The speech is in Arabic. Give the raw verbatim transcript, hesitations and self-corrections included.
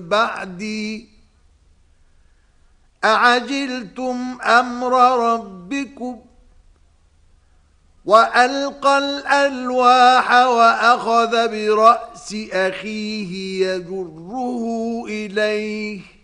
بعدي أعجلتم أمر ربكم وألقى الألواح وأخذ برأس أخيه يجره إليه